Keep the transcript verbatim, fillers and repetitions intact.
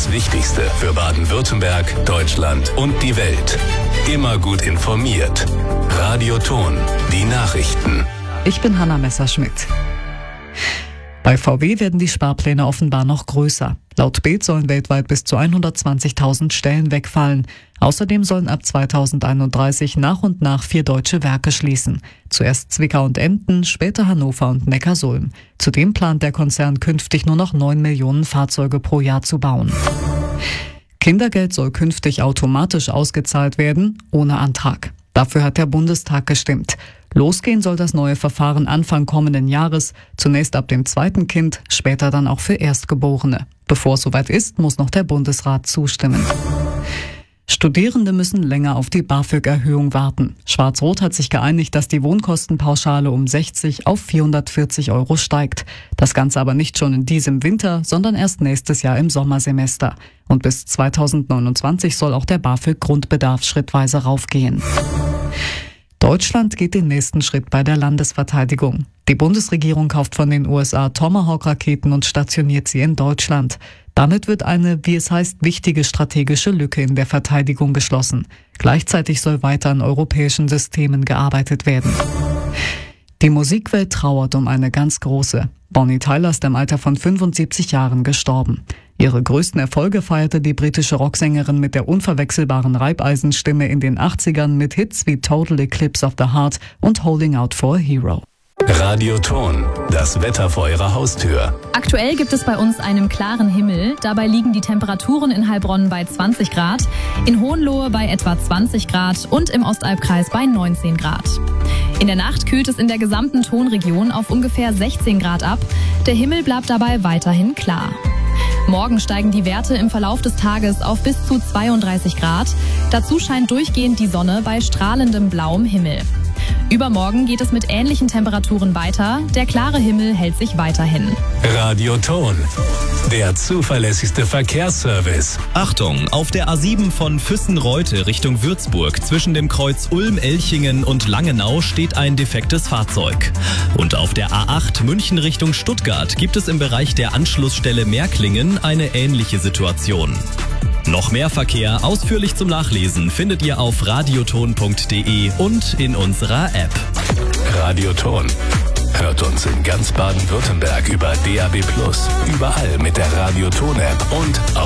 das Wichtigste für Baden-Württemberg, Deutschland und die Welt. Immer gut informiert. Radioton, die Nachrichten. Ich bin Hanna Messerschmidt. Bei V W werden die Sparpläne offenbar noch größer. Laut Bild sollen weltweit bis zu hundertzwanzigtausend Stellen wegfallen. Außerdem sollen ab zweitausendeinunddreißig nach und nach vier deutsche Werke schließen. Zuerst Zwickau und Emden, später Hannover und Neckarsulm. Zudem plant der Konzern künftig nur noch neun Millionen Fahrzeuge pro Jahr zu bauen. Kindergeld soll künftig automatisch ausgezahlt werden, ohne Antrag. Dafür hat der Bundestag gestimmt. Losgehen soll das neue Verfahren Anfang kommenden Jahres, zunächst ab dem zweiten Kind, später dann auch für Erstgeborene. Bevor es soweit ist, muss noch der Bundesrat zustimmen. Studierende müssen länger auf die BAföG-Erhöhung warten. Schwarz-Rot hat sich geeinigt, dass die Wohnkostenpauschale um sechzig auf vierhundertvierzig Euro steigt. Das Ganze aber nicht schon in diesem Winter, sondern erst nächstes Jahr im Sommersemester. Und bis zweitausendneunundzwanzig soll auch der BAföG-Grundbedarf schrittweise raufgehen. Deutschland geht den nächsten Schritt bei der Landesverteidigung. Die Bundesregierung kauft von den U S A Tomahawk-Raketen und stationiert sie in Deutschland. Damit wird eine, wie es heißt, wichtige strategische Lücke in der Verteidigung geschlossen. Gleichzeitig soll weiter an europäischen Systemen gearbeitet werden. Die Musikwelt trauert um eine ganz große. Bonnie Tyler ist im Alter von fünfundsiebzig Jahren gestorben. Ihre größten Erfolge feierte die britische Rocksängerin mit der unverwechselbaren Reibeisenstimme in den achtzigern mit Hits wie Total Eclipse of the Heart und Holding Out for a Hero. Radioton, das Wetter vor Ihrer Haustür. Aktuell gibt es bei uns einen klaren Himmel. Dabei liegen die Temperaturen in Heilbronn bei zwanzig Grad, in Hohenlohe bei etwa zwanzig Grad und im Ostalbkreis bei neunzehn Grad. In der Nacht kühlt es in der gesamten Tonregion auf ungefähr sechzehn Grad ab. Der Himmel bleibt dabei weiterhin klar. Morgen steigen die Werte im Verlauf des Tages auf bis zu zweiunddreißig Grad. Dazu scheint durchgehend die Sonne bei strahlendem blauem Himmel. Übermorgen geht es mit ähnlichen Temperaturen weiter. Der klare Himmel hält sich weiterhin. Radioton, der zuverlässigste Verkehrsservice. Achtung, auf der A sieben von Füssen-Reute Richtung Würzburg zwischen dem Kreuz Ulm-Elchingen und Langenau steht ein defektes Fahrzeug. Und auf der A acht München Richtung Stuttgart gibt es im Bereich der Anschlussstelle Märklingen eine ähnliche Situation. Noch mehr Verkehr ausführlich zum Nachlesen findet ihr auf radioton punkt de und in unserer App. Radioton. Hört uns in ganz Baden-Württemberg über D A B plus, überall mit der Radioton-App und auf